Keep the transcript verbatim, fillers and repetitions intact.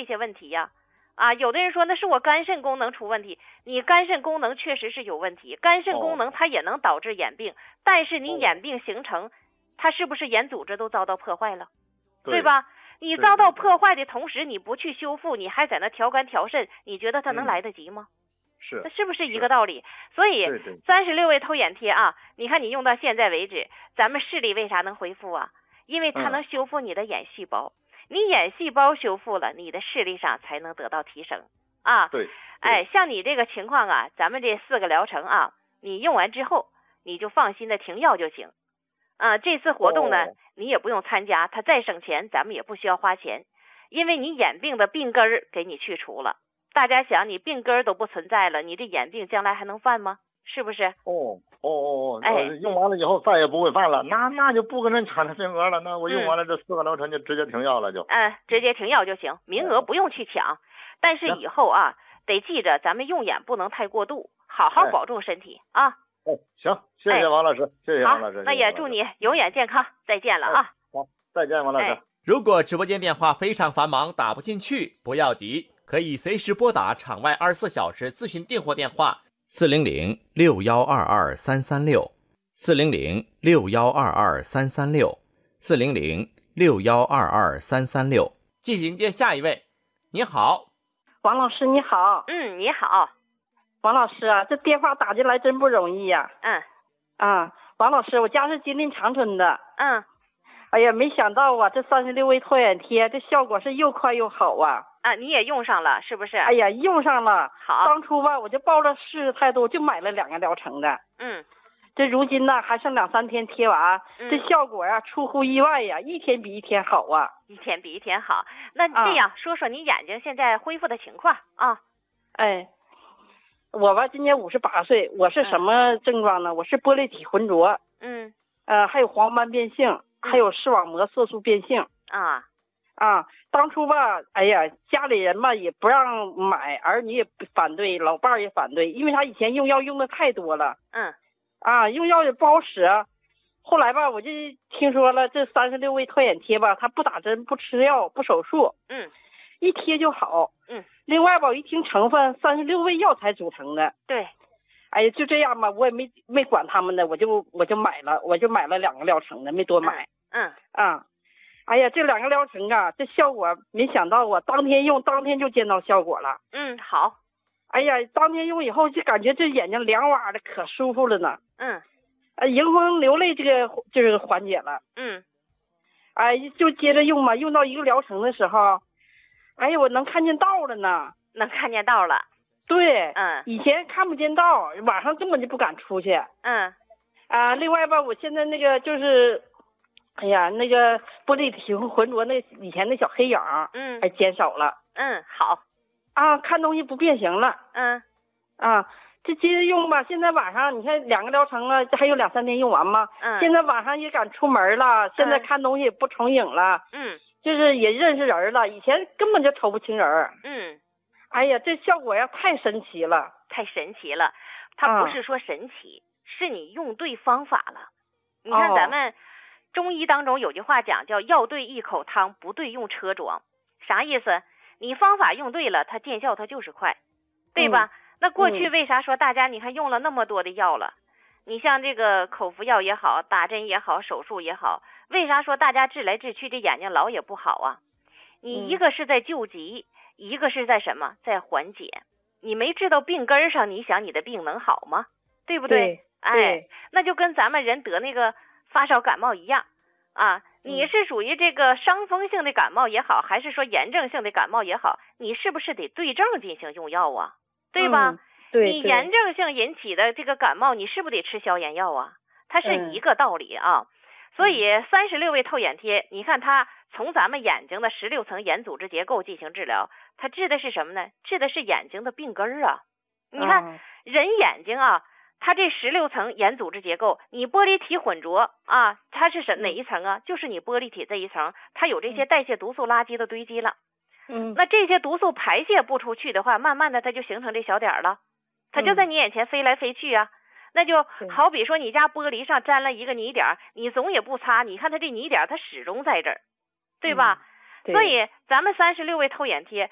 这些问题呀？啊，有的人说那是我肝肾功能出问题，你肝肾功能确实是有问题，肝肾功能它也能导致眼病，但是你眼病形成，它是不是眼组织都遭到破坏了，对吧？你遭到破坏的同时，你不去修复，你还在那调肝调肾，你觉得它能来得及吗？ 是， 那是不是一个道理？所以三十六味透眼贴啊，你看你用到现在为止，咱们视力为啥能恢复啊？因为它能修复你的眼细胞，嗯、你眼细胞修复了，你的视力上才能得到提升啊。 对， 哎，像你这个情况啊，咱们这四个疗程啊，你用完之后，你就放心的停药就行。啊，这次活动呢， 哦、 你也不用参加，它再省钱，咱们也不需要花钱，因为你眼病的病根儿给你去除了。大家想，你病根儿都不存在了，你这眼病将来还能犯吗？是不是？ 哦哦哦哦， 哎， 用完了以后再也不会犯了，那那就不跟人抢这名额了，那我用完了这四个疗程就直接停药了就。 嗯，直接停药就行，名额不用去抢。但是以后啊，得记着咱们用眼不能太过度，好好保重身体啊。 哦，行，谢谢王老师，谢谢王老师。 好，那也祝你永远健康，再见了啊。 好，再见，王老师。 如果直播间电话非常繁忙打不进去，不要急，可以随时拨打场外二十四小时咨询订货电话四零零六幺二二三三六四零零六幺二二三三六四零零六幺二二三三六。继续迎接下一位。你好， 王老师你好。 嗯，你好， 王老师啊，这电话打进来真不容易呀、 啊。嗯。 啊，王老师，我家是吉林长春的。 嗯。 哎呀，没想到啊，这三十六味透眼贴这效果是又快又好啊！ 啊，你也用上了是不是？ 哎呀，用上了。 好。 当初吧，我就抱着试试态度，就买了两个疗程的。 嗯。 这如今呢，还剩两三天贴完， 嗯、 这效果呀、啊，出乎意外呀，一天比一天好啊！ 一天比一天好。那这样、啊、说说你眼睛现在恢复的情况啊？ 哎，我吧，今年五十八岁，我是什么症状呢？嗯、我是玻璃体浑浊。 嗯。 呃，还有黄斑变性。还有视网膜色素变性啊啊！当初吧，哎呀，家里人吧也不让买，儿女也反对，老伴儿也反对，因为他以前用药用的太多了。 嗯。 啊，用药也不好使。后来吧，我就听说了这三十六味透眼贴吧，它不打针、不吃药、不手术， 嗯， 一贴就好。 嗯。 另外吧，我一听成分，三十六味药材组成的。 对。 哎呀，就这样吧，我也没没管他们的，我就我就买了，我就买了两个疗程的，没多买。 嗯。 嗯啊，哎呀，这两个疗程啊，这效果没想到啊，当天用当天就见到效果了。 嗯，好。 哎呀，当天用以后就感觉这眼睛凉哇的，可舒服了呢。 嗯。 呃，迎风流泪这个就是缓解了。 嗯。 哎，就接着用嘛，用到一个疗程的时候，哎呀，我能看见道了呢。 能看见道了。 对。 嗯。 以前看不见道，晚上根本就不敢出去。 嗯。 啊，另外吧，我现在那个就是，哎呀，那个玻璃体浑浊那以前那小黑影， 嗯， 还减少了。 嗯，好。 啊，看东西不变形了。 嗯。 啊，这接着用吧。现在晚上你看两个疗程啊，这还有两三天用完吗？ 嗯。 现在晚上也敢出门了，现在看东西也不重影了。 嗯。 就是也认识人了，以前根本就瞅不清人。 嗯。 哎呀，这效果呀太神奇了， 太神奇了。它不是说神奇，啊、是你用对方法了。你看咱们中医当中有句话讲叫药对一口汤，不对用车装。啥意思？你方法用对了，它见效它就是快，对吧？嗯、那过去为啥说大家你看用了那么多的药了？你像这个口服药也好，打针也好，手术也好，为啥说大家治来治去这眼睛老也不好啊？你一个是在救急，嗯、一个是在什么？在缓解。你没治到病根上，你想你的病能好吗？对不对？ 对哎，那就跟咱们人得那个发烧感冒一样啊。你是属于这个伤风性的感冒也好，还是说炎症性的感冒也好，你是不是得对症进行用药啊？对吧？ 嗯、对。 你炎症性引起的这个感冒，你是不是得吃消炎药啊？它是一个道理啊。嗯、所以三十六味透眼贴，你看它从咱们眼睛的十六层眼组织结构进行治疗，它治的是什么呢？治的是眼睛的病根儿啊。你看、嗯、人眼睛啊，它这十六层眼组织结构，你玻璃体混浊啊，它是什哪一层啊？就是你玻璃体这一层，它有这些代谢毒素垃圾的堆积了。 嗯。 那这些毒素排泄不出去的话，慢慢的它就形成这小点了，它就在你眼前飞来飞去啊。嗯、那就好比说你家玻璃上沾了一个泥点，你总也不擦，你看它这泥点它始终在这儿，对吧？ 嗯、对。 所以咱们三十六味透眼贴